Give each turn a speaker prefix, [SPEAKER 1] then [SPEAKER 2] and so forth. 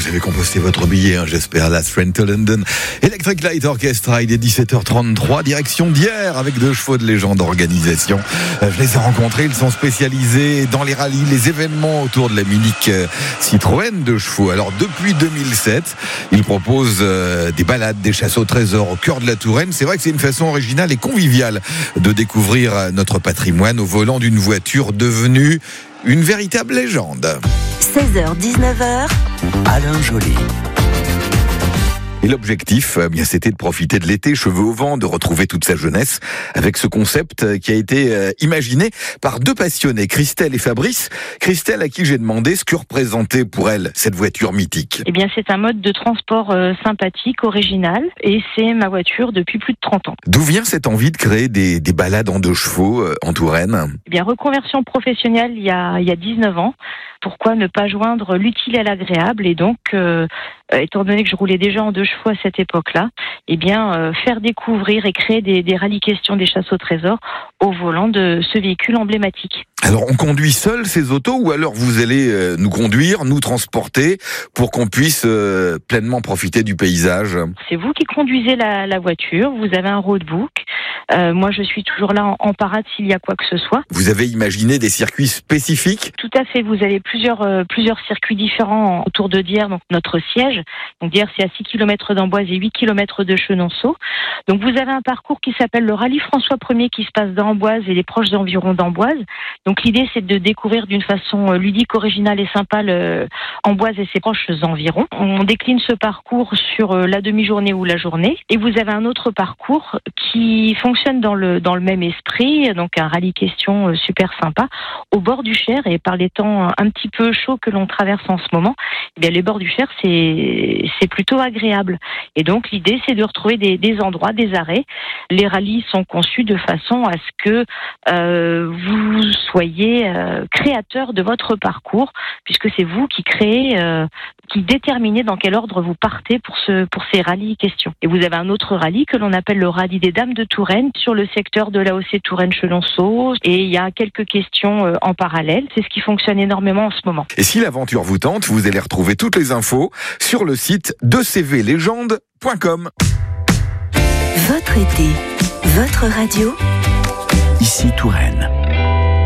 [SPEAKER 1] vous avez composté votre billet, j'espère. La Trent London Electric Light Orchestra, il est 17h33, direction d'hier avec 2 chevaux de légende d'organisation. Je les ai rencontrés, ils sont spécialisés dans les rallyes, les événements autour de la Munich Citroën 2 chevaux. Alors depuis 2007, ils proposent des balades, des chasses au trésor au cœur de la Touraine. C'est vrai que c'est une façon originale et conviviale de découvrir notre patrimoine au volant d'une voiture devenue une véritable légende.
[SPEAKER 2] 16h-19h,
[SPEAKER 3] Alain Joly.
[SPEAKER 1] Et l'objectif, c'était de profiter de l'été, cheveux au vent, de retrouver toute sa jeunesse avec ce concept qui a été imaginé par 2 passionnés, Christelle et Fabrice. Christelle, à qui j'ai demandé ce que représentait pour elle cette voiture mythique.
[SPEAKER 4] Eh bien, c'est un mode de transport sympathique, original, et c'est ma voiture depuis plus de 30 ans.
[SPEAKER 1] D'où vient cette envie de créer des balades en 2 chevaux en Touraine ?
[SPEAKER 4] Eh bien, reconversion professionnelle il y a 19 ans. Pourquoi ne pas joindre l'utile à l'agréable ? Et donc, étant donné que je roulais déjà en 2 chevaux à cette époque-là, eh bien, faire découvrir et créer des rallyes questions, des chasses au trésor au volant de ce véhicule emblématique.
[SPEAKER 1] Alors, on conduit seul ces autos ou alors vous allez nous conduire, nous transporter pour qu'on puisse pleinement profiter du paysage ?
[SPEAKER 4] C'est vous qui conduisez la voiture, vous avez un roadbook. Moi, je suis toujours là en parade s'il y a quoi que ce soit.
[SPEAKER 1] Vous avez imaginé des circuits spécifiques ?
[SPEAKER 4] Tout à fait, vous avez plusieurs circuits différents autour de Dieppe, donc notre siège. Donc Dieppe, c'est à 6 km d'Amboise et 8 km de Chenonceau. Donc vous avez un parcours qui s'appelle le rallye François 1er qui se passe d'Amboise et les proches environs d'Amboise. Donc l'idée, c'est de découvrir d'une façon ludique, originale et sympa Amboise et ses proches environs. On décline ce parcours sur la demi-journée ou la journée. Et vous avez un autre parcours qui fonctionne dans le même esprit, donc un rallye question super sympa, au bord du Cher. Et par les temps un petit peu chauds que l'on traverse en ce moment, eh bien les bords du Cher, c'est plutôt agréable. Et donc l'idée, c'est de retrouver des endroits, des arrêts. Les rallyes sont conçus de façon à ce que vous soyez créateur de votre parcours, puisque c'est vous qui créez, qui déterminez dans quel ordre vous partez pour ces rallyes questions. Et vous avez un autre rallye que l'on appelle le rallye des Dames de Touraine sur le secteur de l'AOC Touraine-Chenonceau. Et il y a quelques questions en parallèle. C'est ce qui fonctionne énormément en ce moment.
[SPEAKER 1] Et si l'aventure vous tente, vous allez retrouver toutes les infos sur le site decvlegende.com.
[SPEAKER 2] votre été, votre radio,
[SPEAKER 3] Ici Touraine.